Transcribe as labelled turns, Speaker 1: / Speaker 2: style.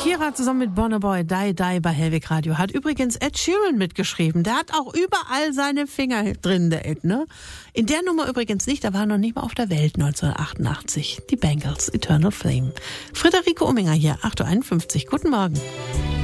Speaker 1: Shakira zusammen mit Burna Boy, Die Die bei Hellweg Radio. Hat übrigens Ed Sheeran mitgeschrieben. Der hat auch überall seine Finger drin, der Ed, ne? In der Nummer übrigens nicht, da war er noch nicht mal auf der Welt 1988. Die Bangles, Eternal Flame. Friederike Umminger hier, 8.51 Uhr. Guten Morgen.